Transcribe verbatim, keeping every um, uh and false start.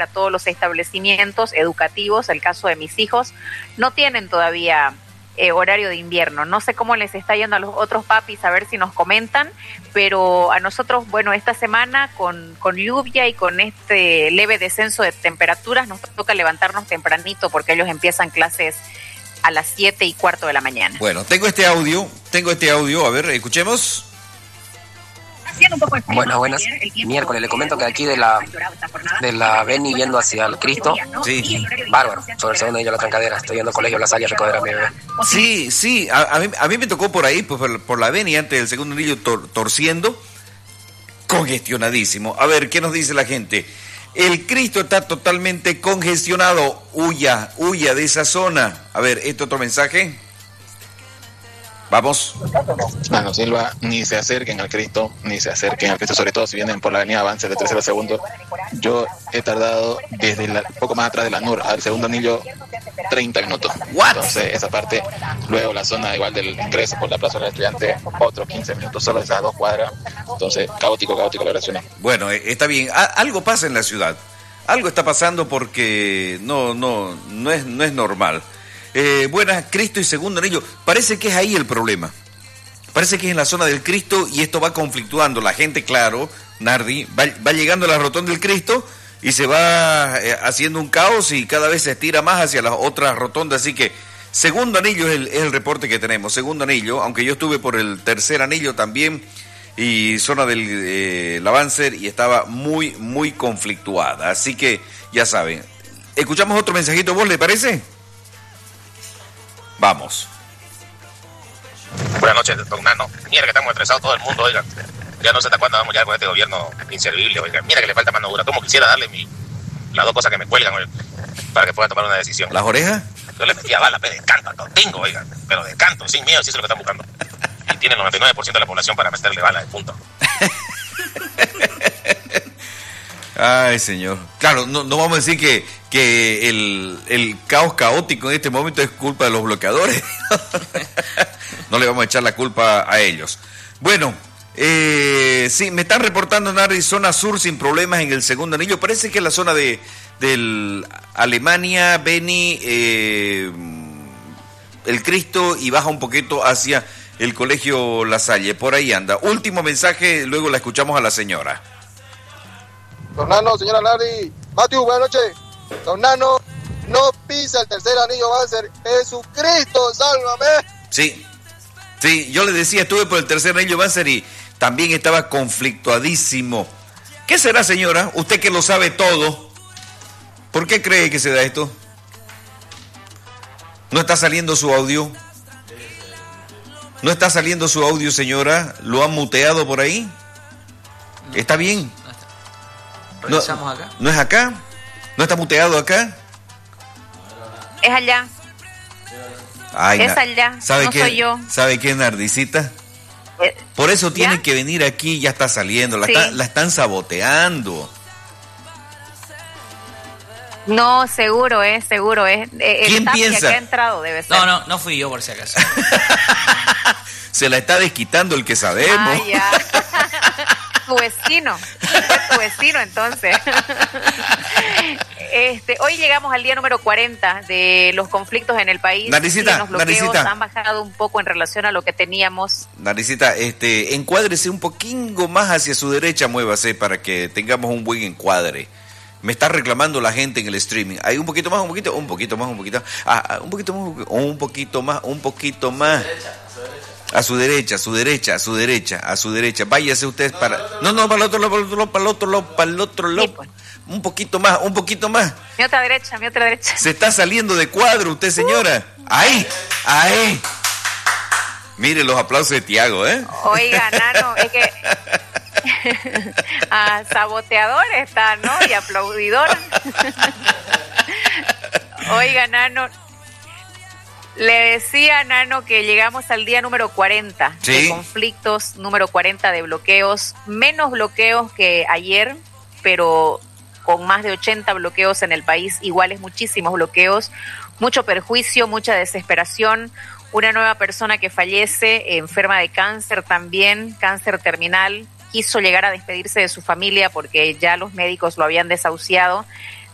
a todos los establecimientos educativos. El caso de mis hijos no tienen todavía eh, horario de invierno. No sé cómo les está yendo a los otros papis, a ver si nos comentan, pero a nosotros, bueno, esta semana con, con lluvia y con este leve descenso de temperaturas nos toca levantarnos tempranito porque ellos empiezan clases a las siete y cuarto de la mañana. Bueno, tengo este audio, tengo este audio, a ver, escuchemos. Buenas, buenas. Miércoles, le comento que aquí de la de la Beni yendo hacia el Cristo, sí, bárbaro, sobre el segundo anillo de la Trancadera, estoy yendo al colegio La Salle a recoger a mi bebé. Sí, sí, a, a, mí, a mí me tocó por ahí, pues, por, por la Beni, antes del segundo anillo, tor, torciendo, congestionadísimo. A ver, ¿qué nos dice la gente? El Cristo está totalmente congestionado, huya, huya de esa zona. A ver, este otro mensaje. Vamos. Mano Silva, ni se acerquen al Cristo, ni se acerquen al Cristo, sobre todo si vienen por la avenida Avance de tercero a segundo. Yo he tardado desde la, poco más atrás de la N U R al segundo anillo treinta minutos. What? Entonces esa parte, luego la zona igual del ingreso por la Plaza del Estudiante, otros quince minutos, solo esas dos cuadras. Entonces, caótico, caótico la oración. Bueno, está bien. A- algo pasa en la ciudad. Algo está pasando porque no, no, no es, no es normal. Eh, buenas, Cristo y segundo anillo. Parece que es ahí el problema. Parece que es en la zona del Cristo y esto va conflictuando. La gente, claro, Nardi, va, va llegando a la rotonda del Cristo y se va eh, haciendo un caos y cada vez se estira más hacia las otras rotondas. Así que segundo anillo es el, es el reporte que tenemos. Segundo anillo, aunque yo estuve por el tercer anillo también y zona del eh, Lavancer y estaba muy, muy conflictuada. Así que ya saben. Escuchamos otro mensajito, ¿vos le parece? Vamos. Buenas noches, don Nano. Mira que estamos estresados todo el mundo, oiga. Ya no sé hasta cuándo vamos a llegar con este gobierno inservible, oiga. Mira que le falta mano dura. Como quisiera darle mi, las dos cosas que me cuelgan, oiga, para que pueda tomar una decisión. ¿Las orejas? Yo le metía bala, pero de canto, a tengo, oiga. Pero de canto, sin miedo, sí es lo que están buscando. Y tienen el noventa y nueve por ciento de la población para meterle bala, de punto. Ay, señor. Claro, no, no vamos a decir que, que el, el caos caótico en este momento es culpa de los bloqueadores. No le vamos a echar la culpa a ellos. Bueno, eh, sí, me están reportando Nardi, zona sur sin problemas en el segundo anillo. Parece que es la zona de del Alemania, Beni, eh, el Cristo y baja un poquito hacia el colegio La Salle. Por ahí anda. Último mensaje, luego la escuchamos a la señora. Don Nano, señora Larry, Matthew, buenas noches. Don Nano, no pisa el tercer anillo, va a ser Jesucristo, sálvame. Sí, sí, yo le decía, estuve por el tercer anillo Banzer y también estaba conflictuadísimo. ¿Qué será, señora? Usted que lo sabe todo, ¿por qué cree que se da esto? ¿No está saliendo su audio? ¿No está saliendo su audio, señora? ¿Lo han muteado por ahí? ¿Está bien? No, acá. ¿No es acá? ¿No está muteado acá? Es allá. Ay, es allá, ¿sabe no qué, soy yo. ¿Sabe qué, Nardicita? Eh, Por eso tiene ¿ya? que venir aquí, ya está saliendo, la, sí. está, la están saboteando. No, seguro es, seguro es. Eh, ¿Quién piensa? Que ha entrado, debe ser. No, no, no fui yo por si acaso. Se la está desquitando el que sabemos. Ah, ya. Tu vecino, es tu vecino entonces. Este, hoy llegamos al día número cuarenta de los conflictos en el país. Naricita, los bloqueos Naricita. han bajado un poco en relación a lo que teníamos. Naricita, este, encuádrese un poquito más hacia su derecha, muévase para que tengamos un buen encuadre. Me está reclamando la gente en el streaming. Hay un poquito más, un poquito, un poquito más, un poquito, ah, un poquito más, un poquito más, un poquito más. A su derecha, a su derecha, a su derecha, a su derecha. Váyase usted para... No, no, para el otro lado, para el otro lado, para el otro lado, para el otro lado. Sí, pues. Un poquito más, un poquito más. Mi otra derecha, mi otra derecha. Se está saliendo de cuadro usted, señora. Ahí, ahí. Mire los aplausos de Tiago, ¿eh? Oiga, Nano, es que... ah, saboteador está, ¿no? Y aplaudidor. Oiga, Nano... Le decía, Nano, que llegamos al día número cuarenta ¿sí? de conflictos, número cuarenta de bloqueos, menos bloqueos que ayer, pero con más de ochenta bloqueos en el país, iguales muchísimos bloqueos, mucho perjuicio, mucha desesperación, una nueva persona que fallece, enferma de cáncer también, cáncer terminal, quiso llegar a despedirse de su familia porque ya los médicos lo habían desahuciado.